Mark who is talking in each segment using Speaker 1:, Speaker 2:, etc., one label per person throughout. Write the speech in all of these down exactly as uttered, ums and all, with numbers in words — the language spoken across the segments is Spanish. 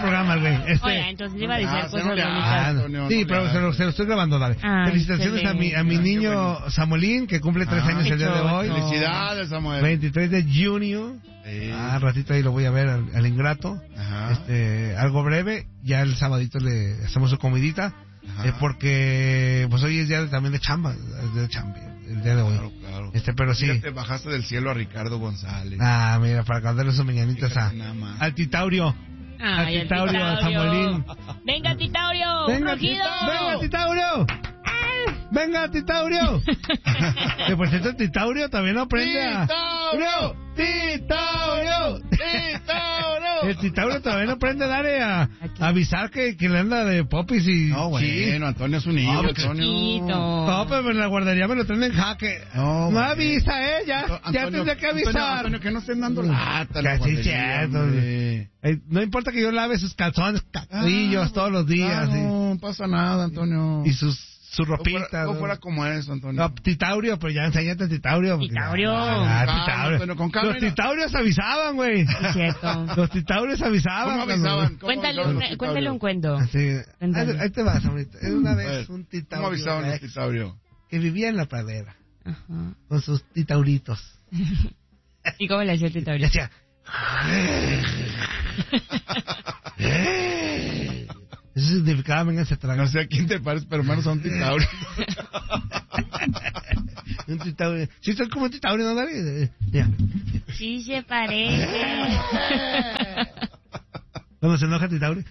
Speaker 1: programa, güey. Este...
Speaker 2: Oye, entonces iba a decir
Speaker 3: Ah,
Speaker 2: cosas
Speaker 3: no le
Speaker 2: bonitas.
Speaker 3: hagas, Antonio,
Speaker 1: Sí,
Speaker 3: no
Speaker 1: pero
Speaker 3: le
Speaker 1: se lo,
Speaker 3: hagas.
Speaker 1: se lo estoy grabando, dale.
Speaker 2: Ay,
Speaker 1: Felicitaciones a mi, a mi
Speaker 3: qué
Speaker 1: niño
Speaker 3: bueno.
Speaker 1: Samuelín, que cumple tres
Speaker 3: Ah,
Speaker 1: años el día de hoy.
Speaker 3: Felicidades, Samuel.
Speaker 1: veintitrés de junio.
Speaker 3: Sí.
Speaker 1: Ah, ratito ahí lo voy a ver al, al ingrato.
Speaker 3: Ajá.
Speaker 1: Este, algo breve. Ya el sabadito le hacemos su comidita.
Speaker 3: Ajá.
Speaker 1: Eh, porque pues hoy es día de- también de chamba. Es de chamba, el día de hoy.
Speaker 3: Claro, claro.
Speaker 1: Este, pero sí.
Speaker 3: Ya te bajaste del cielo a Ricardo González.
Speaker 1: Ah, mira, para cantarle sus mañanitas a,
Speaker 3: Fíjate nada más.
Speaker 1: al Titaurio.
Speaker 2: Ay,
Speaker 1: al
Speaker 2: el
Speaker 1: Titaurio, a Samuelín.
Speaker 2: Venga, Titaurio, un
Speaker 1: Venga,
Speaker 2: rugido.
Speaker 1: venga, Titaurio. Venga, Titaurio. Que por cierto, Titaurio también no aprende a...
Speaker 3: ¡Titaurio!
Speaker 1: ¡Titaurio!
Speaker 3: ¡Titaurio!
Speaker 1: El Titaurio todavía no aprende a darle a, a avisar que, que le anda de popis y...
Speaker 3: No, bueno,
Speaker 1: sí.
Speaker 3: Antonio es un niño,
Speaker 1: No,
Speaker 3: Antonio.
Speaker 2: Chiquito.
Speaker 1: No, pero en la guardería me lo traen en jaque.
Speaker 3: No,
Speaker 1: No,
Speaker 3: bueno.
Speaker 1: avisa, ¿eh? Ya,
Speaker 3: Antonio,
Speaker 1: ya tendría que
Speaker 3: Antonio,
Speaker 1: avisar.
Speaker 3: Antonio, que no estén dando lata. en la
Speaker 1: Que sí,
Speaker 3: guardería,
Speaker 1: cierto.
Speaker 3: hombre.
Speaker 1: Eh, no importa que yo lave sus calzones, calzoncillos
Speaker 3: Ah,
Speaker 1: todos los días.
Speaker 3: claro, no pasa nada, Antonio.
Speaker 1: Y, y sus su
Speaker 3: No
Speaker 1: ropita.
Speaker 3: fuera, no
Speaker 1: ¿no?
Speaker 3: fuera como eso, Antonio.
Speaker 1: No, Titaurio, pero ya enséñate Titaurio. porque-
Speaker 2: Titaurio.
Speaker 1: Ah,
Speaker 3: Con calma,
Speaker 1: Titaurio.
Speaker 3: Antonio, con calma,
Speaker 1: Los
Speaker 3: mira.
Speaker 1: Titaurios avisaban, güey.
Speaker 2: Es cierto.
Speaker 1: Los Titaurios avisaban.
Speaker 3: ¿Cómo
Speaker 1: cuando-
Speaker 3: avisaban? ¿Cómo
Speaker 2: Cuéntale,
Speaker 3: avisaban
Speaker 2: un,
Speaker 3: los
Speaker 2: cuéntale un cuento.
Speaker 1: Así, ahí,
Speaker 2: Cuéntale.
Speaker 1: ahí te vas, ahorita. Una
Speaker 3: A
Speaker 1: vez
Speaker 3: ver,
Speaker 1: un
Speaker 3: ¿Cómo
Speaker 1: Titaurio
Speaker 3: avisaban los
Speaker 1: ex,
Speaker 3: Titaurio?
Speaker 1: que vivía en la pradera
Speaker 2: Ajá.
Speaker 1: con sus Titauritos.
Speaker 2: ¿Y cómo le hacía el
Speaker 1: Y
Speaker 2: Titaurio?
Speaker 1: hacía... Eso significaba, venga, se traga.
Speaker 3: No sé a quién te parece, pero hermanos son Titaurio.
Speaker 1: Un Titaurio. Sí, soy como un Titaurio, ¿no, David? Mira.
Speaker 2: Sí se parece.
Speaker 1: Cuando se enoja Titaurio.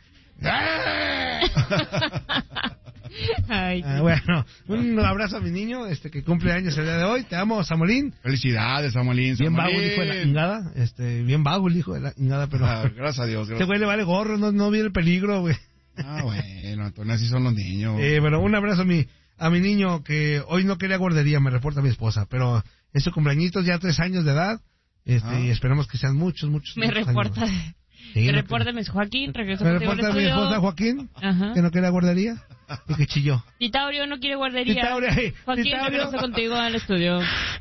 Speaker 2: Ay,
Speaker 1: Ah, bueno, un abrazo a mi niño este que cumple años el día de hoy. Te amo, Samuelín.
Speaker 3: Felicidades, Samuelín.
Speaker 1: Bien vago
Speaker 3: Samuelín.
Speaker 1: el hijo de la ingada. Este, bien vago el hijo de la ingada, pero...
Speaker 3: Ah, gracias a Dios,
Speaker 1: Este
Speaker 3: gracias.
Speaker 1: güey le vale gorro, no, no viene el peligro, güey.
Speaker 3: Ah, bueno, Antonio, así son los niños.
Speaker 1: Eh, bueno, un abrazo a mi, a mi niño que hoy no quería guardería, me reporta mi esposa, pero es su cumpleañitos, ya tres años de edad, este,
Speaker 3: Ah.
Speaker 1: y esperemos que sean muchos, muchos,
Speaker 2: me
Speaker 1: muchos
Speaker 2: reporta.
Speaker 1: años. Sí,
Speaker 2: Me
Speaker 1: no
Speaker 2: reporta, Miss Joaquín, regreso
Speaker 1: Me
Speaker 2: contigo al
Speaker 1: reporta mi
Speaker 2: estudio.
Speaker 1: esposa Joaquín,
Speaker 2: Ajá.
Speaker 1: que no quería guardería, y que chilló.
Speaker 2: Titaurio no quiere guardería.
Speaker 1: Titaurio, hey,
Speaker 2: Joaquín,
Speaker 1: Titaurio.
Speaker 2: regreso contigo al estudio.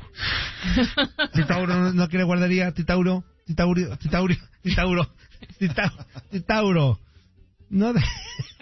Speaker 1: Titauro no, no quiere guardería, Titauro, Titaurio, Titaurio, Titauro, Titauro, Titauro. No, de...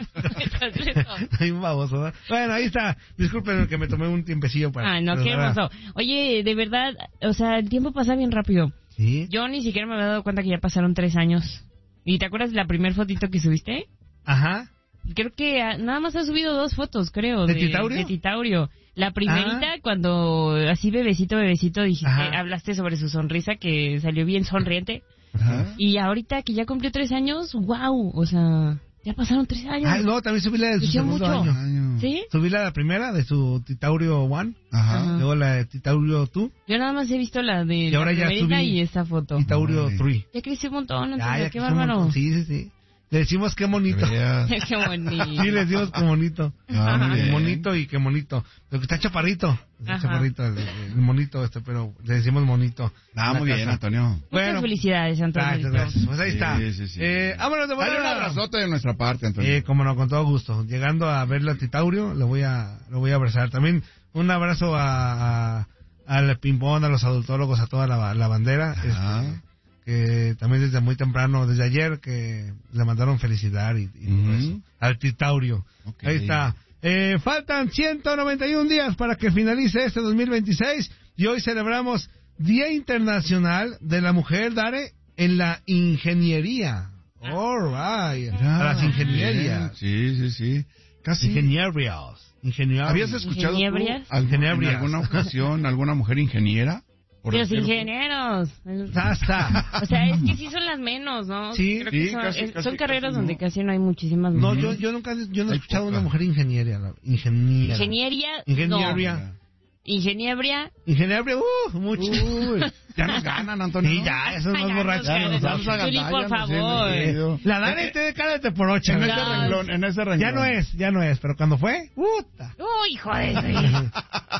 Speaker 1: Hay un baboso, ¿verdad? Bueno, ahí está. Disculpen que me tomé un tiempecillo para...
Speaker 2: Ay, no, qué
Speaker 1: para-
Speaker 2: hermoso. Oye, de verdad, o sea, el tiempo pasa bien rápido.
Speaker 1: Sí.
Speaker 2: Yo ni siquiera me había dado cuenta que ya pasaron tres años. ¿Y te acuerdas de la primera fotito que subiste?
Speaker 1: Ajá.
Speaker 2: Creo que ah, nada más has subido dos fotos, creo.
Speaker 1: ¿De Titaurio?
Speaker 2: De Titaurio. La primerita,
Speaker 1: Ah.
Speaker 2: cuando así bebecito, bebecito, dijiste,
Speaker 1: Ajá.
Speaker 2: hablaste sobre su sonrisa que salió bien sonriente.
Speaker 3: Ajá.
Speaker 2: Y ahorita que ya cumplió tres años, wow, o sea, ya pasaron tres años.
Speaker 1: Ah, no, también subí la de su
Speaker 2: Creció
Speaker 1: segundo
Speaker 2: mucho.
Speaker 1: año.
Speaker 3: Año.
Speaker 2: ¿Sí?
Speaker 1: Subí la, la primera de su Titaurio One,
Speaker 3: Ajá.
Speaker 2: Ajá.
Speaker 1: luego la de Titaurio Two,
Speaker 2: Yo nada más he visto la de
Speaker 1: Y
Speaker 2: la
Speaker 1: ahora ya
Speaker 2: primerita
Speaker 1: subí
Speaker 2: y esta foto.
Speaker 1: Titaurio
Speaker 3: Ay.
Speaker 1: Three.
Speaker 2: Ya creció un montón,
Speaker 1: Ya,
Speaker 2: entonces,
Speaker 1: ya
Speaker 2: qué
Speaker 1: que son un
Speaker 2: bárbaro.
Speaker 1: montón. Sí, sí, sí. Le decimos qué bonito.
Speaker 3: Veas.
Speaker 2: Qué bonito.
Speaker 1: Sí, le decimos qué bonito.
Speaker 3: Ah, muy
Speaker 1: Qué
Speaker 3: bien.
Speaker 1: monito y qué monito. Lo que está chaparrito. Está
Speaker 2: Ajá.
Speaker 1: chaparrito, el, el monito este, pero le decimos monito.
Speaker 3: Ah, muy
Speaker 1: La
Speaker 3: bien,
Speaker 1: casa.
Speaker 3: Antonio.
Speaker 2: Muchas
Speaker 1: Bueno,
Speaker 2: felicidades, Antonio.
Speaker 1: Gracias, gracias. Pues ahí
Speaker 3: Sí,
Speaker 1: está.
Speaker 3: sí, sí.
Speaker 1: Eh, vámonos de
Speaker 3: Dale un
Speaker 1: volada.
Speaker 3: abrazote de nuestra parte, Antonio.
Speaker 1: Eh, como no, con todo gusto. Llegando a verle a Titaurio, lo voy a, lo voy a abrazar. También un abrazo a, a al Pimpón, a los adultólogos, a toda la, la bandera.
Speaker 3: Ajá.
Speaker 1: Este, que también desde muy temprano, desde ayer, que le mandaron felicidad y, y todo
Speaker 3: Ujú.
Speaker 1: eso. Al Titaurio.
Speaker 3: Ok.
Speaker 1: Ahí está. Eh, faltan ciento noventa y un días para que finalice este dos mil veintiséis y hoy celebramos Día Internacional de la Mujer, Dare, en la ingeniería. All right.
Speaker 3: Mira,
Speaker 1: A las ingenierías.
Speaker 3: Sí, sí, sí. Casi.
Speaker 1: Ingenierías. Ingenierías.
Speaker 3: ¿Habías escuchado tú
Speaker 2: ¿Ingeniebrias?
Speaker 3: algún- en
Speaker 1: Ingeniebrias.
Speaker 3: alguna ocasión alguna mujer ingeniera? Por
Speaker 2: Los
Speaker 3: decirlo.
Speaker 2: ingenieros.
Speaker 1: Basta.
Speaker 2: O sea, es que sí son las menos, ¿no?
Speaker 1: Sí,
Speaker 2: Creo que
Speaker 3: sí,
Speaker 2: son,
Speaker 3: casi,
Speaker 2: es-
Speaker 3: casi,
Speaker 2: son carreras
Speaker 3: casi,
Speaker 2: donde
Speaker 3: ¿no?
Speaker 2: casi no hay muchísimas
Speaker 1: No,
Speaker 2: mujeres.
Speaker 1: yo, yo nunca yo no he
Speaker 3: Hay
Speaker 1: escuchado
Speaker 3: poca.
Speaker 1: una mujer ingeniera. la- Ingeniera.
Speaker 2: Ingeniería,
Speaker 1: Ingeniería.
Speaker 2: no. Ingeniería,
Speaker 1: Ingeniería, uh, mucho.
Speaker 3: Uy, ya nos ganan, Antonio.
Speaker 1: Sí, ya, esos
Speaker 2: Ay,
Speaker 1: más
Speaker 2: ya
Speaker 1: borrachos.
Speaker 2: nos
Speaker 1: que
Speaker 2: ganan.
Speaker 1: nosotros.
Speaker 2: Zuli, por favor.
Speaker 1: Eh, La Dare te de cara de teporocha.
Speaker 3: En
Speaker 1: ¿verdad?
Speaker 3: ese
Speaker 2: Ya.
Speaker 3: renglón, en ese renglón.
Speaker 1: Ya no es, ya no es, pero cuando fue, puta.
Speaker 2: uy, joder. sí.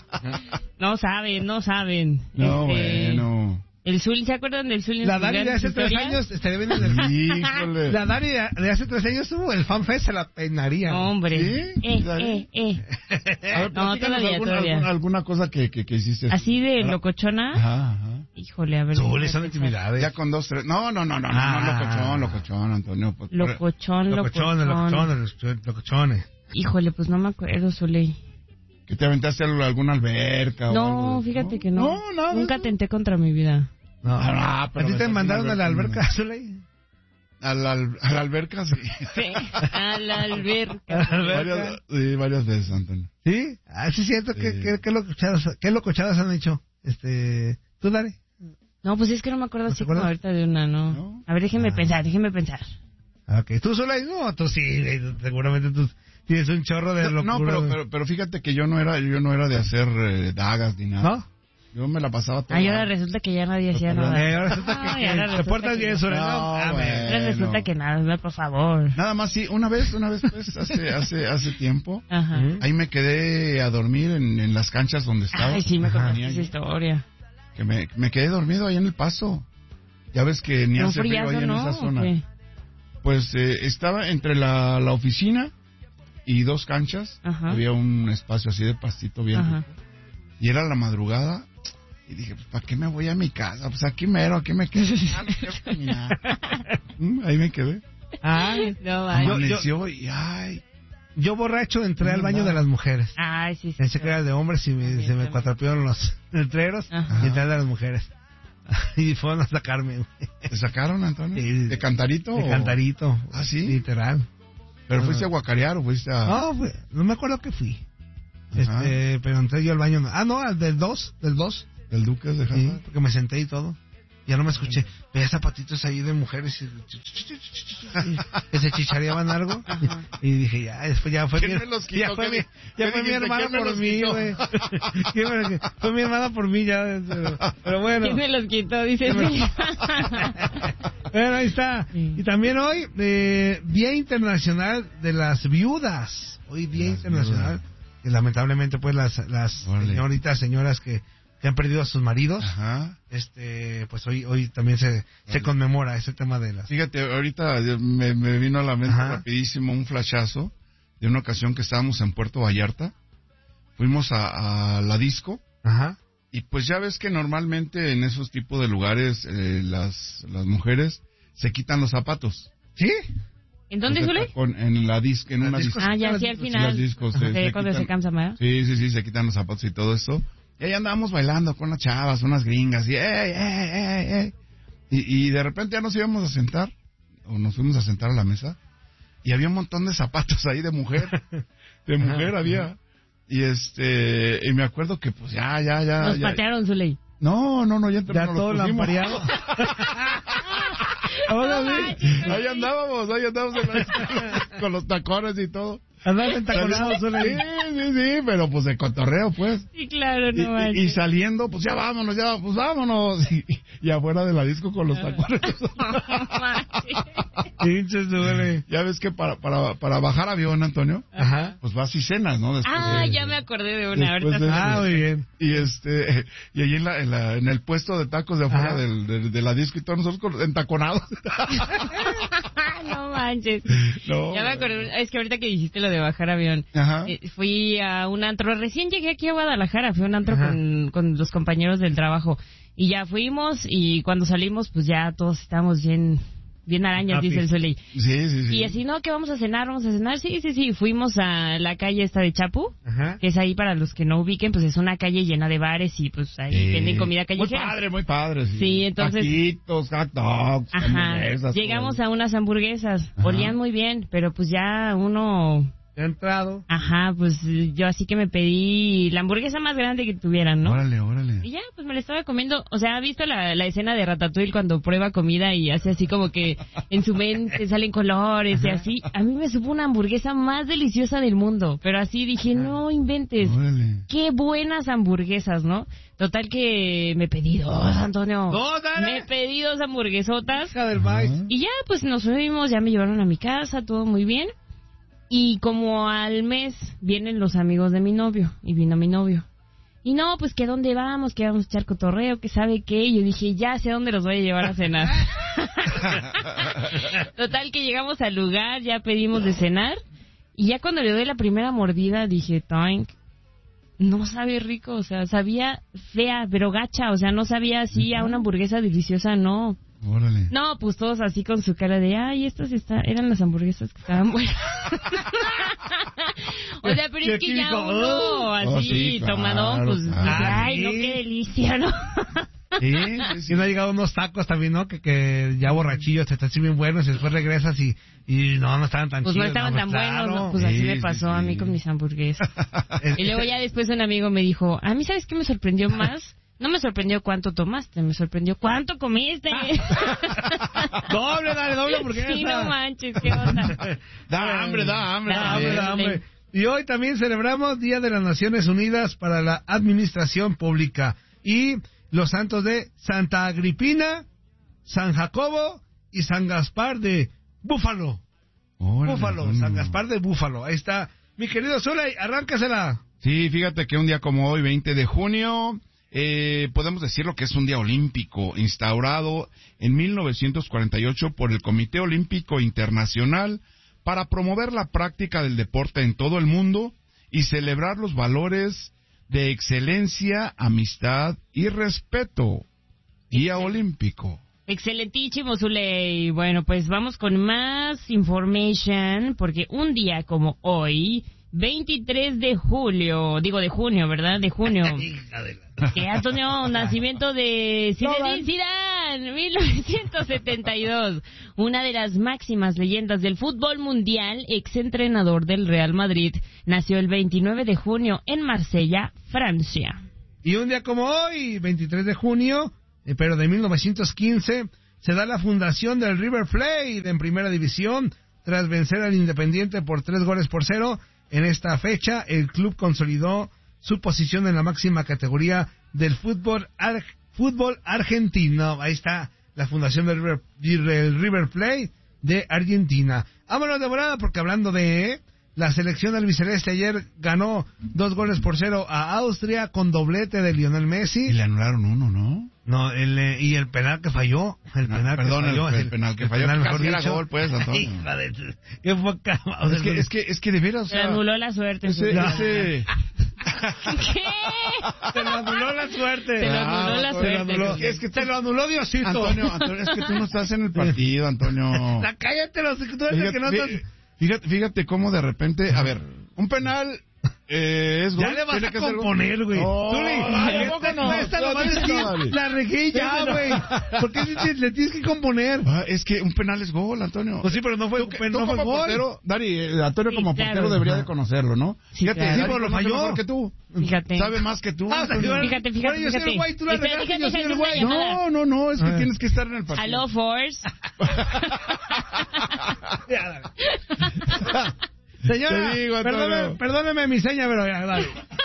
Speaker 2: No saben, no saben.
Speaker 3: No,
Speaker 2: Este,
Speaker 3: bueno.
Speaker 2: El Zuli, ¿se acuerdan del Zuli? en
Speaker 1: La
Speaker 2: sus
Speaker 1: Dani de
Speaker 2: grandes
Speaker 1: hace tres
Speaker 2: historias?
Speaker 1: años estaría viendo el...
Speaker 3: Híjole.
Speaker 1: La Dani de, de hace tres años, uh, el FanFest se la peinaría.
Speaker 2: Hombre.
Speaker 3: ¿Sí?
Speaker 2: Eh,
Speaker 3: Dani.
Speaker 2: eh, eh.
Speaker 3: A ver,
Speaker 2: No,
Speaker 3: platícanos
Speaker 2: todavía,
Speaker 3: alguna,
Speaker 2: todavía.
Speaker 3: Alguna, alguna cosa que, que, que hiciste.
Speaker 2: Así de
Speaker 3: Ahora-
Speaker 2: locochona.
Speaker 3: Ajá, ajá.
Speaker 2: Híjole, a ver.
Speaker 1: Zuli, son intimidades.
Speaker 3: Ya con dos, tres. No, no, no, no,
Speaker 1: Ah.
Speaker 3: no, locochón, locochón, Antonio. Pues,
Speaker 2: Locochón,
Speaker 1: Locochones,
Speaker 2: locochón.
Speaker 1: locochones, locochones.
Speaker 2: Híjole, pues no me acuerdo, Zuley.
Speaker 3: ¿Que te aventaste a alguna alberca o algo
Speaker 2: No,
Speaker 3: de-
Speaker 2: fíjate que no.
Speaker 3: No, nada.
Speaker 2: Nunca tenté contra mi vida.
Speaker 1: No,
Speaker 3: Ah, pero
Speaker 1: ¿a ti te
Speaker 3: aventaste
Speaker 1: mandaron
Speaker 3: una
Speaker 1: a la
Speaker 3: alberca,
Speaker 1: alberca, Zuley?
Speaker 3: A la, al- a la alberca, sí.
Speaker 2: Sí, a la alberca.
Speaker 3: varias, sí, varias veces, Antonio.
Speaker 1: ¿Sí? Ah, sí, es cierto. ¿Qué,
Speaker 3: Sí.
Speaker 1: qué, qué, locochadas, ¿Qué locochadas han hecho? Este, ¿Tú, Dare?
Speaker 2: No, pues es que no me acuerdo
Speaker 1: ¿No te
Speaker 2: así como
Speaker 1: acuerdas?
Speaker 2: ahorita de una, ¿no?
Speaker 3: ¿No?
Speaker 2: A ver, déjeme
Speaker 1: Ah.
Speaker 2: pensar, déjeme pensar.
Speaker 1: Ok, ¿tú, Zuley? No, tú sí, güey, seguramente tú tienes un chorro de locura.
Speaker 3: No, pero, pero, pero fíjate que yo no era, yo no era de hacer eh, dagas ni nada.
Speaker 1: ¿No?
Speaker 3: Yo me la pasaba todo.
Speaker 2: Ah, y ahora resulta que ya nadie hacía
Speaker 3: Pero,
Speaker 2: nada.
Speaker 1: Eh, ahora resulta
Speaker 2: No,
Speaker 1: que,
Speaker 2: y ahora
Speaker 1: que te
Speaker 2: resulta
Speaker 1: portas
Speaker 2: que
Speaker 1: bien,
Speaker 2: no.
Speaker 1: Zuley.
Speaker 3: No,
Speaker 1: No, a ver.
Speaker 3: güey.
Speaker 2: Ahora resulta
Speaker 3: Bueno.
Speaker 2: que nada, por favor.
Speaker 3: Nada más, sí, una vez, una vez, pues, hace, hace, hace tiempo,
Speaker 2: Ajá.
Speaker 1: Ujú.
Speaker 3: ahí me quedé a dormir en, en las canchas donde estaba.
Speaker 2: Ay, sí, me
Speaker 1: Ajá.
Speaker 2: contaste esa historia.
Speaker 3: Que me, me quedé dormido ahí en el paso. Ya ves que ni
Speaker 2: ¿Un
Speaker 3: hace frío
Speaker 2: friazo,
Speaker 3: ahí en
Speaker 2: no?
Speaker 3: esa
Speaker 2: ¿O
Speaker 3: zona.
Speaker 2: qué?
Speaker 3: Pues eh, estaba entre la, la oficina y dos canchas.
Speaker 2: Ajá.
Speaker 3: Había un espacio así de pastito bien
Speaker 2: Ajá.
Speaker 3: rico. Y era la madrugada. Y dije, pues, ¿para qué me voy a mi casa? Pues aquí mero, aquí me quedo. Ah, no quiero caminar. Mm, ahí me quedé.
Speaker 1: Ay,
Speaker 2: No, vaya.
Speaker 1: yo-
Speaker 3: Amaneció y, ay.
Speaker 1: yo borracho entré al
Speaker 3: No,
Speaker 1: baño
Speaker 3: nada.
Speaker 1: de las mujeres.
Speaker 2: Ay, sí, sí.
Speaker 1: Pensé que era de hombres y me,
Speaker 2: También,
Speaker 1: se me
Speaker 2: también.
Speaker 1: cuatrapearon los letreros
Speaker 2: Ajá.
Speaker 1: y entré al de las mujeres. Y fueron a sacarme, güey.
Speaker 3: ¿Te sacaron, Antonio?
Speaker 1: Sí.
Speaker 3: ¿De cantarito?
Speaker 1: De
Speaker 3: o-
Speaker 1: cantarito.
Speaker 3: ¿Ah, sí?
Speaker 1: Literal.
Speaker 3: ¿Pero fuiste a guacarear o fuiste a...?
Speaker 1: No, fue- no me acuerdo que fui.
Speaker 3: Ajá.
Speaker 1: Este, pero entré yo al baño. Ah, no, al del dos, del dos.
Speaker 3: ¿Del Duques de
Speaker 1: Sí,
Speaker 3: Hazard?
Speaker 1: porque me senté y todo. Ya no me escuché. Veía zapatitos ahí de mujeres y que se chichareaban algo.
Speaker 2: Ajá.
Speaker 1: Y dije, ya, después ya fue
Speaker 3: ¿Quién
Speaker 1: mi,
Speaker 3: me los quitó?
Speaker 1: ya fue
Speaker 3: ¿Qué
Speaker 1: mi,
Speaker 3: di-
Speaker 1: ya
Speaker 3: qué
Speaker 1: fue mi
Speaker 3: dijiste?
Speaker 1: hermana
Speaker 3: ¿Quién me
Speaker 1: por
Speaker 3: los
Speaker 1: mí,
Speaker 3: quitó?
Speaker 1: güey. ¿Quién me- Fue mi hermana por mí ya. Pero, pero bueno.
Speaker 2: ¿Quién me los quitó? Dice el niño.
Speaker 1: Bueno, ahí está.
Speaker 2: Sí.
Speaker 1: Y también hoy, eh, Día Internacional de las Viudas. Hoy Día
Speaker 3: Las
Speaker 1: Internacional.
Speaker 3: viudas.
Speaker 1: Y lamentablemente, pues, las, las
Speaker 3: Órale.
Speaker 1: señoritas, señoras que, que han perdido a sus maridos,
Speaker 3: Ajá.
Speaker 1: este, pues hoy hoy también se, se conmemora ese tema de las...
Speaker 3: Fíjate, ahorita me, me vino a la mente
Speaker 1: Ajá.
Speaker 3: rapidísimo un flashazo de una ocasión que estábamos en Puerto Vallarta. Fuimos a, a la disco
Speaker 1: Ajá.
Speaker 3: y pues ya ves que normalmente en esos tipos de lugares eh, las, las mujeres se quitan los zapatos.
Speaker 1: ¿Sí?
Speaker 2: ¿En dónde,
Speaker 3: Los de
Speaker 2: Zule?
Speaker 3: tacón, en la disco, en
Speaker 1: Las
Speaker 3: una
Speaker 1: discos.
Speaker 3: disco.
Speaker 2: Ah, ya, sí, al
Speaker 1: Sí,
Speaker 2: final.
Speaker 3: las discos,
Speaker 2: Ajá.
Speaker 3: se-
Speaker 2: De
Speaker 3: se
Speaker 2: cuando
Speaker 3: quitan-
Speaker 2: se cansa, ¿verdad?
Speaker 3: Sí, sí, sí, se quitan los zapatos y todo eso. Y ahí andábamos bailando con las chavas, unas gringas, y ¡ey, ey, ey, ey! Y, y de repente ya nos íbamos a sentar, o nos fuimos a sentar a la mesa, y había un montón de zapatos ahí de mujer, de mujer había. Y este, y me acuerdo que pues ya, ya, ya.
Speaker 2: Nos
Speaker 3: ya-
Speaker 2: patearon, Zuley.
Speaker 3: No, no, no, ya, entramos,
Speaker 1: Ya
Speaker 3: nos
Speaker 1: todo
Speaker 3: los pusimos.
Speaker 1: lampareado. Ahora sí.
Speaker 3: Ahí andábamos, ahí andábamos en la- con los tacones y todo.
Speaker 1: Andabas entaconado,
Speaker 3: Sí,
Speaker 1: Zule.
Speaker 3: sí, sí, pero pues de cotorreo, pues.
Speaker 2: Sí, claro,
Speaker 3: Y,
Speaker 2: no
Speaker 3: y-
Speaker 2: manches.
Speaker 3: y saliendo, pues ya vámonos, ya, pues vámonos. Y, y afuera de la disco con los tacones.
Speaker 2: No manches.
Speaker 1: Pinches, Zule.
Speaker 3: Ya ves que para, para, para bajar avión, Antonio,
Speaker 1: Ajá.
Speaker 3: pues vas y cenas, ¿no? Después
Speaker 2: Ah,
Speaker 3: de-
Speaker 2: ya me acordé de una.
Speaker 3: Después
Speaker 2: Ahorita
Speaker 3: de-
Speaker 1: Ah, muy bien.
Speaker 3: Y este, y ahí en, la, en, la- en el puesto de tacos de afuera
Speaker 1: Ajá.
Speaker 3: del, de, de la disco y todos nosotros con- entaconados.
Speaker 2: no manches.
Speaker 3: No,
Speaker 2: Ya me acordé. Es que ahorita que dijiste lo de bajar avión.
Speaker 3: Ajá.
Speaker 2: Eh, fui a un antro, recién llegué aquí a Guadalajara, fui a un antro
Speaker 1: Ajá.
Speaker 2: con, con los compañeros del trabajo y ya fuimos y cuando salimos pues ya todos estábamos bien, bien arañas,
Speaker 1: Happy.
Speaker 2: dice el Zuley.
Speaker 3: Sí, sí, sí.
Speaker 2: Y así, no, que vamos a cenar, vamos a cenar, sí, sí, sí, fuimos a la calle esta de Chapu,
Speaker 1: Ajá.
Speaker 2: que es ahí para los que no ubiquen, pues es una calle llena de bares y pues ahí
Speaker 3: Sí.
Speaker 2: venden comida
Speaker 3: Muy
Speaker 2: callejera.
Speaker 3: padre, muy padre. Sí,
Speaker 2: Sí, entonces-
Speaker 3: Taquitos, hot dogs,
Speaker 2: Ajá,
Speaker 3: hamburguesas,
Speaker 2: llegamos
Speaker 3: todo.
Speaker 2: a unas hamburguesas,
Speaker 3: Ajá.
Speaker 2: olían muy bien, pero pues ya uno...
Speaker 1: Ya he entrado.
Speaker 2: Ajá, pues yo así que me pedí la hamburguesa más grande que tuvieran, ¿no?
Speaker 3: Órale, órale.
Speaker 2: Y ya, pues me la estaba comiendo. O sea, ¿ha visto la, la escena de Ratatouille cuando prueba comida y hace así como que en su mente salen colores y así? A mí me supo una hamburguesa más deliciosa del mundo. Pero así dije, no inventes.
Speaker 3: Órale.
Speaker 2: Qué buenas hamburguesas, ¿no? Total que me pedí dos, Antonio.
Speaker 1: ¡Dos, dale!
Speaker 2: Me pedí dos hamburguesotas.
Speaker 1: Hija del maíz.
Speaker 3: Ajá.
Speaker 2: Y ya, pues nos fuimos, ya me llevaron a mi casa, todo muy bien. Y como al mes vienen los amigos de mi novio, y vino mi novio. Y no, pues que dónde vamos, que vamos a echar cotorreo, que sabe qué. Y yo dije, ya sé dónde los voy a llevar a cenar. Total que llegamos al lugar, ya pedimos de cenar. Y ya cuando le doy la primera mordida dije, toink. no sabe rico, o sea, sabía fea, pero gacha, o sea, no sabía así a una hamburguesa deliciosa, no.
Speaker 3: Órale.
Speaker 2: No, pues todos así con su cara de, ay, estas está, eran las hamburguesas que estaban buenas. O sea, pero es que ya uno así,
Speaker 3: oh, sí, claro,
Speaker 2: tomadón, pues,
Speaker 3: claro.
Speaker 2: dice, ay, no, qué delicia, ¿no?
Speaker 1: Sí, sí, sí. Y no ha llegado unos tacos también, ¿no? Que, que ya borrachillos, te están así bien buenos y después regresas y, y no, no estaban tan
Speaker 2: pues
Speaker 1: chidos.
Speaker 2: no estaban
Speaker 1: no,
Speaker 2: tan
Speaker 1: pues,
Speaker 2: buenos,
Speaker 1: claro.
Speaker 2: ¿no? Pues así
Speaker 3: Sí,
Speaker 2: me
Speaker 3: sí,
Speaker 2: pasó
Speaker 3: sí.
Speaker 2: a mí con mis hamburguesas. Y luego ya después un amigo me dijo, a mí, ¿sabes qué me sorprendió más? No me sorprendió cuánto tomaste, me sorprendió cuánto comiste.
Speaker 1: Doble, dale, doble, porque
Speaker 2: Sí,
Speaker 1: esa-
Speaker 2: no manches, qué onda.
Speaker 3: Da hambre, da hambre.
Speaker 2: Da
Speaker 1: Da
Speaker 3: también.
Speaker 1: hambre, da
Speaker 2: Dale.
Speaker 1: hambre. Y hoy también celebramos Día de las Naciones Unidas para la Administración Pública y los santos de Santa Agripina, San Jacobo y San Gaspar de Búfalo.
Speaker 3: Órale,
Speaker 1: Búfalo,
Speaker 3: bueno.
Speaker 1: San Gaspar de Búfalo. Ahí está. Mi querido Zulay, arráncasela.
Speaker 3: Sí, fíjate que un día como hoy, veinte de junio, eh, podemos decirlo que es un día olímpico, instaurado en mil novecientos cuarenta y ocho por el Comité Olímpico Internacional para promover la práctica del deporte en todo el mundo y celebrar los valores de excelencia, amistad y respeto. Día olímpico.
Speaker 2: Excelentísimo, Zuley. Bueno, pues vamos con más information, porque un día como hoy, veintitrés de julio, digo de junio, ¿verdad? De junio. Que Antonio, nacimiento de Zinedine Zidane, mil novecientos setenta y dos. Una de las máximas leyendas del fútbol mundial, exentrenador del Real Madrid, nació el veintinueve de junio en Marsella, Francia.
Speaker 1: Y un día como hoy, veintitrés de junio, eh, pero de mil novecientos quince, se da la fundación del River Plate en Primera División, tras vencer al Independiente por tres goles por cero. En esta fecha, el club consolidó su posición en la máxima categoría del fútbol ar- fútbol argentino. Ahí está la fundación del River, del River Plate de Argentina. Vámonos de volada, porque hablando de la selección albiceleste, ayer ganó dos goles por cero a Austria con doblete de Lionel
Speaker 3: Y
Speaker 1: Messi.
Speaker 3: le anularon uno, ¿no?
Speaker 1: No, el, eh, y el penal que falló. El
Speaker 3: No,
Speaker 1: penal
Speaker 3: perdón,
Speaker 1: que falló.
Speaker 3: el- el penal que falló,
Speaker 1: penal,
Speaker 3: que
Speaker 1: mejor
Speaker 3: casi era
Speaker 1: dicho.
Speaker 3: gol, pues, Antonio.
Speaker 1: Hija de tu- qué poca- o sea,
Speaker 3: Es que, es que, es que de veras, o
Speaker 2: Se
Speaker 3: sea,
Speaker 2: anuló la suerte. en su
Speaker 3: ese,
Speaker 2: vida.
Speaker 3: ese,
Speaker 2: ¿Qué?
Speaker 1: Se lo anuló la suerte.
Speaker 2: Se lo anuló
Speaker 3: Ah,
Speaker 2: la
Speaker 3: se lo
Speaker 2: suerte.
Speaker 1: anuló.
Speaker 2: José.
Speaker 1: Es que te lo anuló Diosito.
Speaker 3: Antonio, Antonio, es que tú no estás en el partido, Antonio.
Speaker 1: La cállate, los tú eres el que no
Speaker 3: Fíjate,
Speaker 1: estás...
Speaker 3: fíjate, fíjate cómo de repente, a ver, un penal eh, es gol.
Speaker 1: Ya le vas
Speaker 3: tiene
Speaker 1: a
Speaker 3: que ser gol.
Speaker 1: componer, güey.
Speaker 3: No,
Speaker 1: Tú le-
Speaker 3: ay, ¿a
Speaker 1: esta-
Speaker 3: poco no?
Speaker 1: esta
Speaker 3: No,
Speaker 1: nomás
Speaker 3: dices
Speaker 1: es que
Speaker 3: nada, güey.
Speaker 1: la regué ya, güey. ¿Por qué si- le tienes que componer?
Speaker 3: Ah, es que un penal es gol, Antonio.
Speaker 1: Pues sí, pero no fue,
Speaker 3: Tú, que-
Speaker 1: pero
Speaker 3: tú
Speaker 1: no fue
Speaker 3: como
Speaker 1: gol.
Speaker 3: portero, Dari, eh, Antonio
Speaker 2: Sí,
Speaker 3: como
Speaker 2: claro.
Speaker 3: portero debería
Speaker 1: Ajá.
Speaker 3: de conocerlo, ¿no?
Speaker 2: Sí,
Speaker 3: Fíjate,
Speaker 2: claro.
Speaker 3: Dari
Speaker 1: Sí, pero lo
Speaker 3: conoce
Speaker 1: falló.
Speaker 3: mejor que tú.
Speaker 2: Fíjate.
Speaker 3: Sabe más que tú.
Speaker 1: Ah, o sea,
Speaker 3: Antonio.
Speaker 1: yo-
Speaker 2: Fíjate, fíjate,
Speaker 1: Bueno, yo soy
Speaker 2: fíjate.
Speaker 1: el güey, tú la
Speaker 2: Espera,
Speaker 1: regaste,
Speaker 2: déjame
Speaker 1: yo soy el
Speaker 2: hacer
Speaker 1: güey.
Speaker 2: una llamada.
Speaker 3: No, no, no, es que
Speaker 1: Ah.
Speaker 3: tienes que estar en el partido.
Speaker 2: Aló, Force.
Speaker 1: Ya, dale. Señora,
Speaker 3: Te digo, Antonio.
Speaker 1: perdóneme, perdóneme mi seña, pero ya, dale.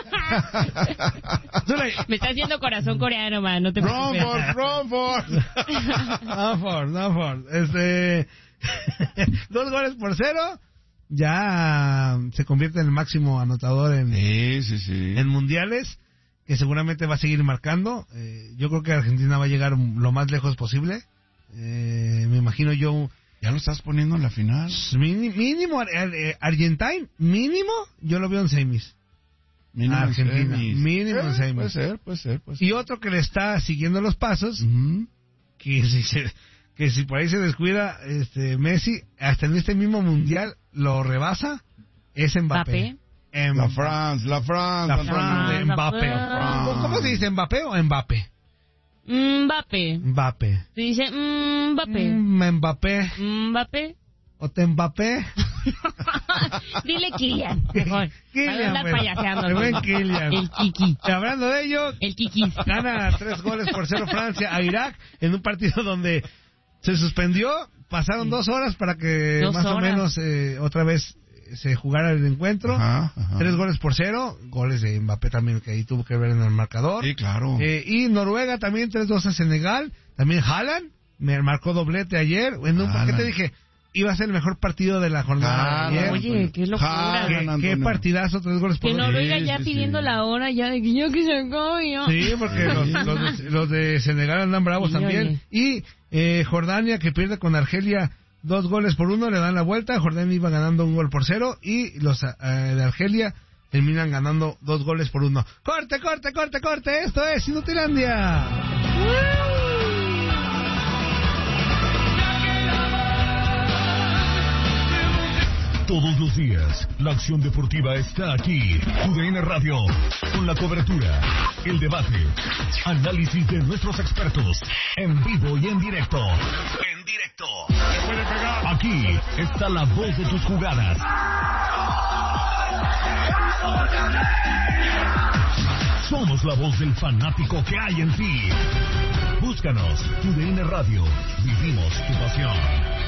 Speaker 1: Zulay,
Speaker 2: Me está haciendo corazón coreano, man, no te preocupes.
Speaker 3: Romford, Romford.
Speaker 1: no, Ford, no, Ford. Este, dos goles por cero, ya se convierte en el máximo anotador en,
Speaker 3: Sí, sí, sí.
Speaker 1: en mundiales, que seguramente va a seguir marcando. Eh, yo creo que Argentina va a llegar lo más lejos posible. Eh, me imagino yo,
Speaker 3: Ya lo estás poniendo en la final.
Speaker 1: mini- mínimo, ar- ar- Argentine, mínimo, yo lo veo en semis.
Speaker 3: Mínimo en
Speaker 1: Argentina,
Speaker 3: semis.
Speaker 1: mínimo en
Speaker 3: Eh,
Speaker 1: semis.
Speaker 3: Puede ser, puede ser, puede ser.
Speaker 1: Y otro que le está siguiendo los pasos,
Speaker 3: Ujú.
Speaker 1: que si se, que si por ahí se descuida este Messi, hasta en este mismo mundial lo rebasa, es Mbappé.
Speaker 2: Mbappé.
Speaker 3: La France, la France.
Speaker 1: La
Speaker 3: Antonio.
Speaker 1: France de
Speaker 2: La
Speaker 1: Mbappé.
Speaker 2: France.
Speaker 1: ¿Cómo se dice, Mbappé o Mbappé?
Speaker 2: Mbappé.
Speaker 1: Mbappé.
Speaker 2: Se dice Mbappé.
Speaker 1: Mm, Mbappé.
Speaker 2: Mbappé.
Speaker 1: ¿O te Mbappé?
Speaker 2: Dile Kylian, mejor.
Speaker 1: Kylian,
Speaker 2: Para andar
Speaker 1: bueno.
Speaker 2: payaseando.
Speaker 1: El buen
Speaker 2: ¿no?
Speaker 1: Kylian.
Speaker 2: El Kiki.
Speaker 1: Hablando de ello,
Speaker 2: El Kikis.
Speaker 1: gana tres goles por cero Francia a Irak en un partido donde se suspendió, pasaron dos horas para que
Speaker 2: Dos
Speaker 1: más o
Speaker 2: horas.
Speaker 1: menos eh, otra vez se jugara el encuentro.
Speaker 3: Ajá, ajá.
Speaker 1: Tres goles por cero, goles de Mbappé también que ahí tuvo que ver en el marcador.
Speaker 3: Sí, claro.
Speaker 1: Eh, y Noruega también tres dos a Senegal, también Haaland me marcó doblete ayer. En un, ¿por qué
Speaker 3: Haaland.
Speaker 1: te dije? Iba a ser el mejor partido de la jornada de
Speaker 3: Haaland.
Speaker 1: ayer.
Speaker 2: Oye, qué locura.
Speaker 3: Haaland,
Speaker 1: ¿Qué, qué
Speaker 3: Antonio.
Speaker 1: partidazo, tres goles por
Speaker 2: Que
Speaker 1: dos.
Speaker 2: Noruega
Speaker 3: Sí,
Speaker 2: ya
Speaker 3: sí,
Speaker 2: pidiendo
Speaker 3: sí.
Speaker 2: la hora ya de que yo que se acabe ya.
Speaker 1: Sí, porque los, los de, los de Senegal andan bravos
Speaker 2: Sí,
Speaker 1: también.
Speaker 2: oye.
Speaker 1: Y eh, Jordania, que pierde con Argelia dos goles por uno, le dan la vuelta. Jordania iba ganando un gol por cero. Y los eh, de Argelia terminan ganando dos goles por uno. ¡Corte, corte, corte, corte! Esto es Inutilandia.
Speaker 4: Todos los días, la acción deportiva está aquí. U D N Radio, con la cobertura, el debate, análisis de nuestros expertos, en vivo y en directo. En directo. Aquí está la voz de tus jugadas. Somos la voz del fanático que hay en ti. Búscanos, U D N Radio. Vivimos tu pasión.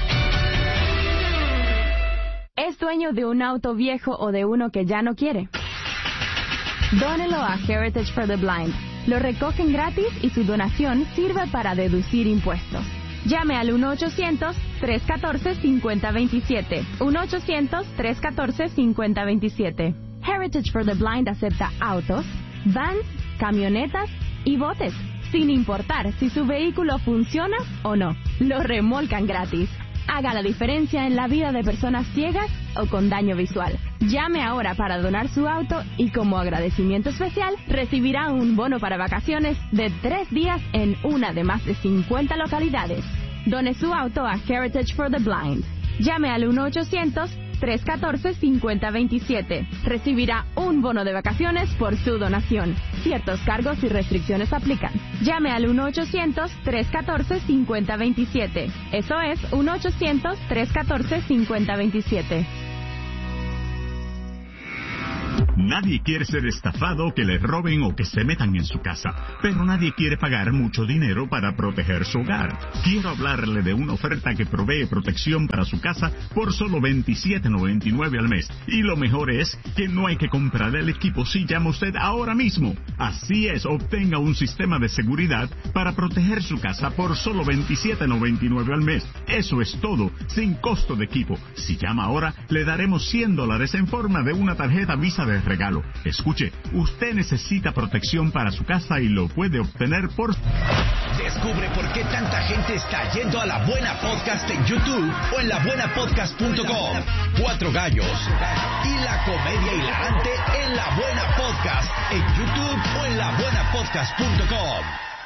Speaker 5: ¿Es dueño de un auto viejo o de uno que ya no quiere? Dónelo a Heritage for the Blind. Lo recogen gratis y su donación sirve para deducir impuestos. Llame al uno ochocientos, tres uno cuatro, cinco cero dos siete. uno ochocientos, tres uno cuatro, cinco cero dos siete. Heritage for the Blind acepta autos, vans, camionetas y botes, sin importar si su vehículo funciona o no. Lo remolcan gratis. Haga la diferencia en la vida de personas ciegas o con daño visual. Llame ahora para donar su auto y como agradecimiento especial recibirá un bono para vacaciones de tres días en una de más de cincuenta localidades. Done su auto a Heritage for the Blind. Llame al uno ochocientos, tres uno cuatro, cinco cero dos siete. Recibirá un bono de vacaciones por su donación. Ciertos cargos y restricciones aplican. Llame al uno ochocientos, tres uno cuatro, cinco cero dos siete. Eso es uno ochocientos, tres uno cuatro, cinco cero dos siete.
Speaker 6: Nadie quiere ser estafado, que le roben o que se metan en su casa, pero nadie quiere pagar mucho dinero para proteger su hogar. Quiero hablarle de una oferta que provee protección para su casa por solo veintisiete noventa y nueve al mes. Y lo mejor es que no hay que comprar el equipo si llama usted ahora mismo. Así es, obtenga un sistema de seguridad para proteger su casa por solo veintisiete noventa y nueve al mes. Eso es todo, sin costo de equipo. Si llama ahora, le daremos cien dólares en forma de una tarjeta Visa de regalo. Escuche, usted necesita protección para su casa y lo puede obtener por...
Speaker 7: Descubre por qué tanta gente está yendo a La Buena Podcast en YouTube o en la buena podcast punto com. Cuatro gallos y la comedia hilarante en La Buena Podcast en YouTube o en la buena podcast punto com.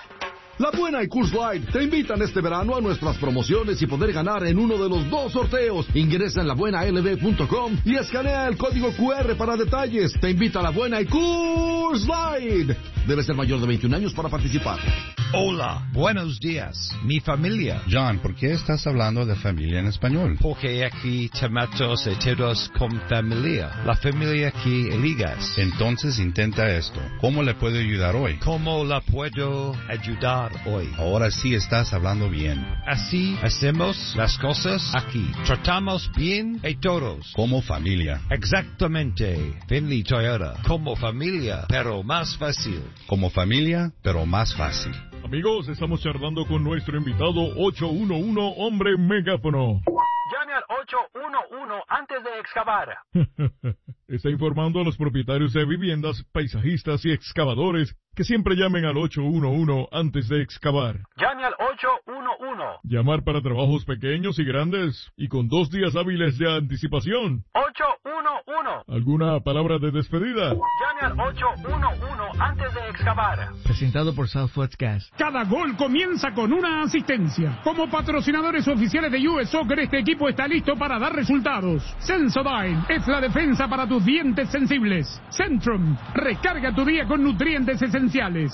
Speaker 8: La Buena y Coors Light te invitan este verano a nuestras promociones y poder ganar en uno de los dos sorteos. Ingresa en la buena l b punto com y escanea el código cu erre para detalles. Te invita La Buena y Coors Light. Debe ser mayor de veintiún años para participar.
Speaker 9: Hola, buenos días, mi familia.
Speaker 10: John, ¿por qué estás hablando de familia en español?
Speaker 9: Porque aquí tomamos todos con familia. La familia que eligas.
Speaker 10: Entonces intenta esto. ¿Cómo le puedo ayudar hoy?
Speaker 9: ¿Cómo la puedo ayudar hoy?
Speaker 10: Ahora sí estás hablando bien.
Speaker 9: Así hacemos las cosas aquí. Tratamos bien a todos.
Speaker 10: Como familia.
Speaker 9: Exactamente. Finley Toyota. Como familia, pero más fácil.
Speaker 10: Como familia, pero más fácil.
Speaker 11: Amigos, estamos charlando con nuestro invitado ocho uno uno, hombre megáfono.
Speaker 12: Llame al ocho uno uno antes de excavar.
Speaker 11: Está informando a los propietarios de viviendas, paisajistas y excavadores que siempre llamen al ocho uno uno antes de excavar.
Speaker 12: Llame al ocho uno uno.
Speaker 11: Llamar para trabajos pequeños y grandes y con dos días hábiles de anticipación.
Speaker 12: ocho uno uno.
Speaker 11: ¿Alguna palabra de despedida?
Speaker 12: Llame al ocho uno uno antes de excavar.
Speaker 13: Presentado por Southwest Gas.
Speaker 14: Cada gol comienza con una asistencia. Como patrocinadores oficiales de U S Soccer, este equipo está listo para dar resultados. Sensodyne es la defensa para tus dientes sensibles. Centrum, recarga tu día con nutrientes esenciales.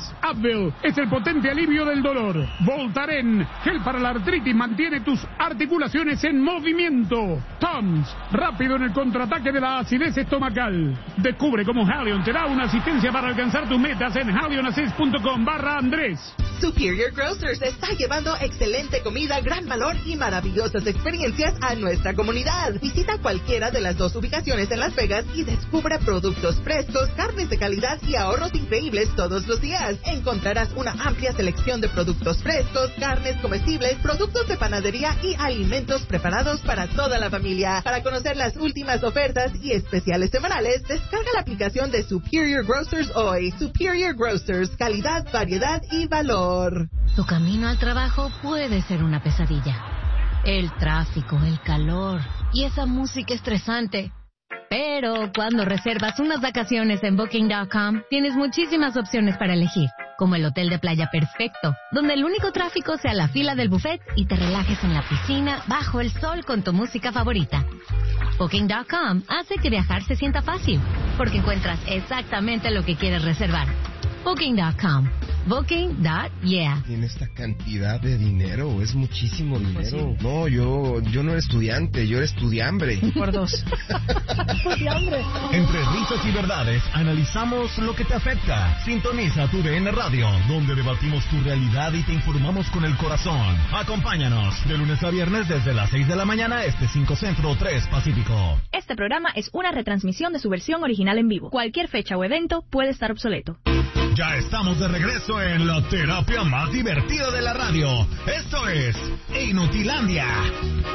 Speaker 14: Advil es el potente alivio del dolor. Voltaren, gel para la artritis, mantiene tus articulaciones en movimiento. Tums, rápido en el contraataque de la acidez estomacal. Descubre cómo Halion te da una asistencia para alcanzar tus metas en halionassist punto com barra Andrés.
Speaker 15: Superior Grocers está llevando excelente comida, gran valor y maravillosas experiencias a nuestra comunidad. Visita cualquiera de las dos ubicaciones en Las Vegas y descubre productos frescos, carnes de calidad y ahorros increíbles todos los días. Encontrarás una amplia selección de productos frescos, carnes comestibles, productos de panadería y alimentos preparados para toda la familia. Para conocer las últimas ofertas y especiales semanales, descarga la aplicación de Superior Grocers hoy. Superior Grocers, calidad, variedad y valor.
Speaker 16: Tu camino al trabajo puede ser una pesadilla. El tráfico, el calor y esa música estresante. Pero cuando reservas unas vacaciones en Booking punto com, tienes muchísimas opciones para elegir, como el hotel de playa perfecto, donde el único tráfico sea la fila del buffet y te relajes en la piscina bajo el sol con tu música favorita. Booking punto com hace que viajar se sienta fácil, porque encuentras exactamente lo que quieres reservar. Booking punto com. Booking. Yeah.
Speaker 17: ¿Tiene esta cantidad de dinero? Es muchísimo dinero. Sí. No, yo yo no era estudiante, yo era estudiambre.
Speaker 2: Por dos.
Speaker 7: Estudiambre. Entre risas y verdades, analizamos lo que te afecta. Sintoniza tu D N Radio, donde debatimos tu realidad y te informamos con el corazón. Acompáñanos de lunes a viernes desde las seis de la mañana, este cinco Centro, tres Pacífico.
Speaker 18: Este programa es una retransmisión de su versión original en vivo. Cualquier fecha o evento puede estar obsoleto.
Speaker 7: Ya estamos de regreso en la terapia más divertida de la radio. Esto es Inutilandia.